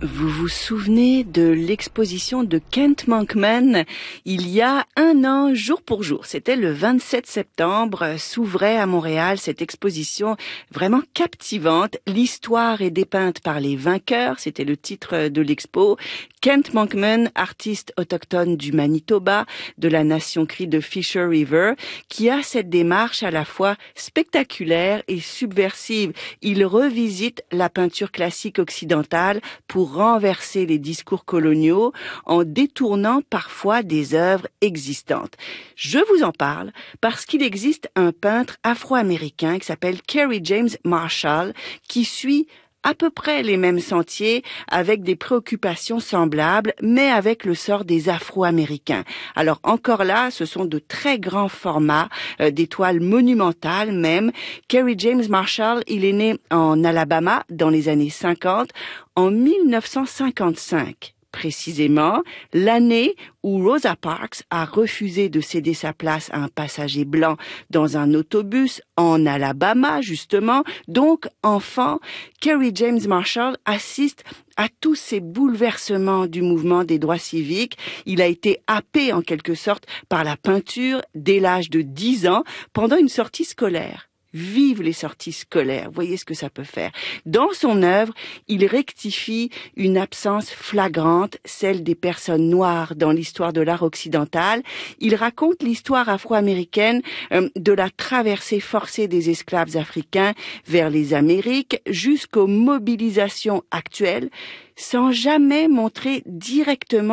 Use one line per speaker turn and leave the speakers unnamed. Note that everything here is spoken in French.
Vous vous souvenez de l'exposition de Kent Monkman il y a un an, jour pour jour. C'était le 27 septembre, s'ouvrait à Montréal cette exposition vraiment captivante. L'histoire est dépeinte par les vainqueurs, c'était le titre de l'expo. Kent Monkman, artiste autochtone du Manitoba, de la nation crie de Fisher River, qui a cette démarche à la fois spectaculaire et subversive. Il revisite la peinture classique occidentale pour renverser les discours coloniaux en détournant parfois des œuvres existantes. Je vous en parle parce qu'il existe un peintre afro-américain qui s'appelle Kerry James Marshall qui suit à peu près les mêmes sentiers, avec des préoccupations semblables, mais avec le sort des Afro-Américains. Alors encore là, ce sont de très grands formats, des toiles monumentales même. Kerry James Marshall, il est né en Alabama dans les années 50, en 1955. Précisément, l'année où Rosa Parks a refusé de céder sa place à un passager blanc dans un autobus en Alabama, justement. Donc, enfant, Kerry James Marshall assiste à tous ces bouleversements du mouvement des droits civiques. Il a été happé, en quelque sorte, par la peinture dès l'âge de 10 ans pendant une sortie scolaire. Vive les sorties scolaires, voyez ce que ça peut faire. Dans son œuvre, il rectifie une absence flagrante, celle des personnes noires dans l'histoire de l'art occidental. Il raconte l'histoire afro-américaine de la traversée forcée des esclaves africains vers les Amériques jusqu'aux mobilisations actuelles, sans jamais montrer directement